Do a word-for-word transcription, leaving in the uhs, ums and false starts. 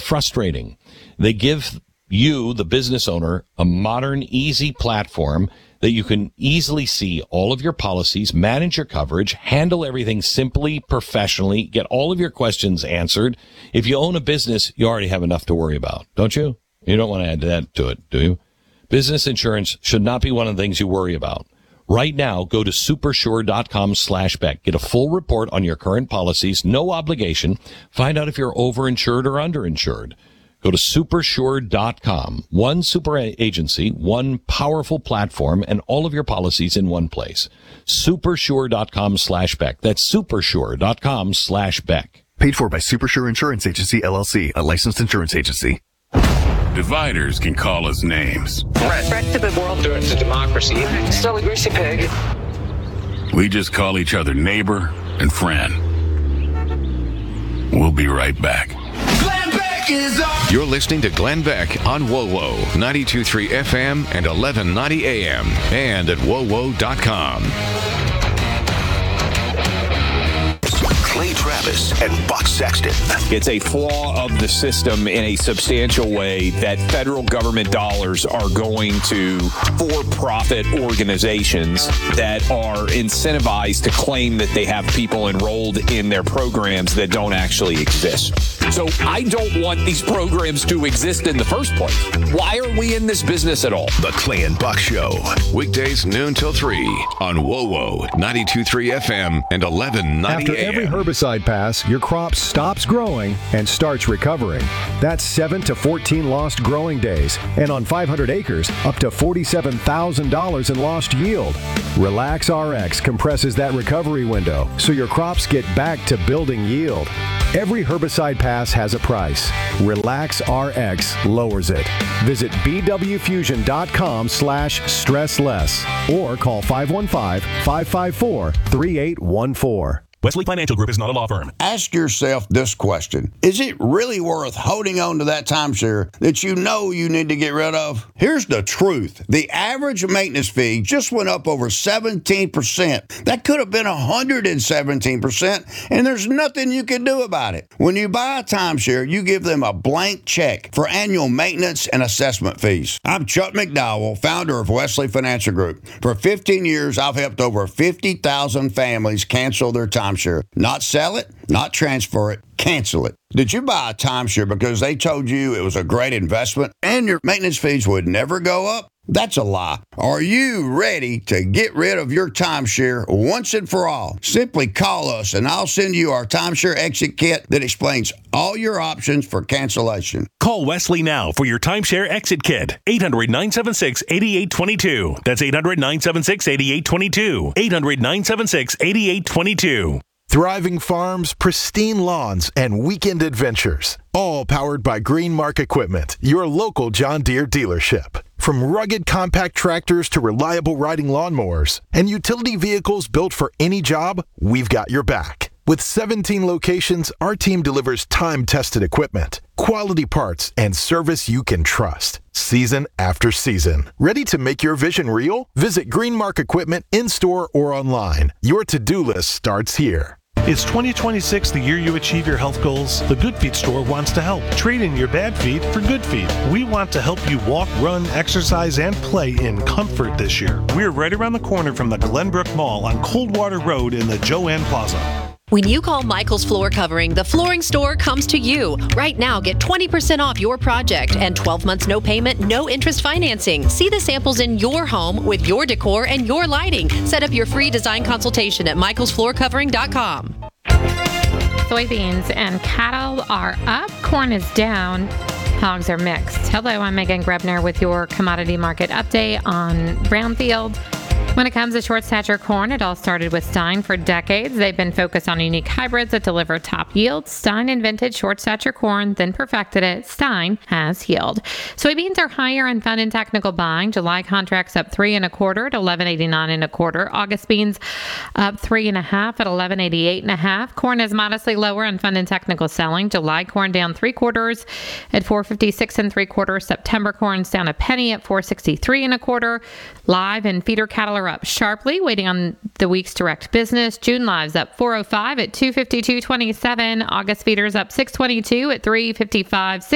frustrating. They give you, the business owner, a modern, easy platform that you can easily see all of your policies, manage your coverage, handle everything simply, professionally, get all of your questions answered. If you own a business, you already have enough to worry about, don't you? You don't want to add that to it, do you? Business insurance should not be one of the things you worry about. Right now, go to supersure.com slash Beck. Get a full report on your current policies, no obligation. Find out if you're overinsured or underinsured. Go to supersure dot com. One super agency, one powerful platform, and all of your policies in one place. Supersure.com slash Beck. That's supersure.com slash Beck. Paid for by Supersure Insurance Agency, L L C, a licensed insurance agency. Dividers can call us names. Threat. Threat to the world. Threat to democracy. Still a greasy pig. We just call each other neighbor and friend. We'll be right back. You're listening to Glenn Beck on WOWO, ninety-two point three F M and eleven ninety A M, and at W O W O dot com. Clay Travis and Buck Sexton. It's a flaw of the system in a substantial way that federal government dollars are going to for-profit organizations that are incentivized to claim that they have people enrolled in their programs that don't actually exist. So I don't want these programs to exist in the first place. Why are we in this business at all? The Clay and Buck Show. Weekdays noon till three on WOWO, ninety-two point three F M and eleven ninety After A M. every herbicide pass, your crop stops growing and starts recovering. That's seven to fourteen lost growing days, and on five hundred acres, up to forty-seven thousand dollars in lost yield. Relax R X compresses that recovery window so your crops get back to building yield. Every herbicide pass has a price. Relax R X lowers it. Visit b w fusion dot com slash stress less or call five one five, five five four, three eight one four. Wesley Financial Group is not a law firm. Ask yourself this question. Is it really worth holding on to that timeshare that you know you need to get rid of? Here's the truth. The average maintenance fee just went up over seventeen percent. That could have been one hundred seventeen percent, and there's nothing you can do about it. When you buy a timeshare, you give them a blank check for annual maintenance and assessment fees. I'm Chuck McDowell, founder of Wesley Financial Group. For fifteen years, I've helped over fifty thousand families cancel their timeshare. Not sell it, not transfer it, cancel it. Did you buy a timeshare because they told you it was a great investment and your maintenance fees would never go up? That's a lie. Are you ready to get rid of your timeshare once and for all? Simply call us and I'll send you our timeshare exit kit that explains all your options for cancellation. Call Wesley now for your timeshare exit kit. eight hundred, nine seven six, eight eight two two. That's eight hundred, nine seven six, eight eight two two. eight hundred, nine seven six, eight eight two two. Thriving farms, pristine lawns, and weekend adventures. All powered by Greenmark Equipment, your local John Deere dealership. From rugged compact tractors to reliable riding lawnmowers and utility vehicles built for any job, we've got your back. With seventeen locations, our team delivers time-tested equipment, quality parts, and service you can trust, season after season. Ready to make your vision real? Visit Greenmark Equipment in-store or online. Your to-do list starts here. Is twenty twenty-six the year you achieve your health goals? The Good Feet store wants to help. Trade in your bad feet for good feet. We want to help you walk, run, exercise, and play in comfort this year. We're right around the corner from the Glenbrook Mall on Coldwater Road in the Joanne Plaza. When you call Michael's Floor Covering, the flooring store comes to you. Right now, get twenty percent off your project and twelve months no payment, no interest financing. See the samples in your home with your decor and your lighting. Set up your free design consultation at michaels floor covering dot com. Soybeans and cattle are up. Corn is down. Hogs are mixed. Hello, I'm Megan Grebner with your commodity market update on Brownfield. When it comes to short stature corn, it all started with Stein for decades. They've been focused on unique hybrids that deliver top yields. Stein invented short stature corn, then perfected it. Stein has healed. Soybeans are higher in fund and technical buying. July contracts up three and a quarter at eleven eighty-nine and a quarter. August beans up three and a half at eleven eighty-eight and a half. Corn is modestly lower in fund and technical selling. July corn down three quarters at four fifty-six and three quarters. September corn's down a penny at four sixty-three and a quarter. Live and feeder cattle are up sharply, waiting on the week's direct business. June lives up four oh five at two fifty-two twenty-seven. August feeders up six twenty-two at three fifty-five.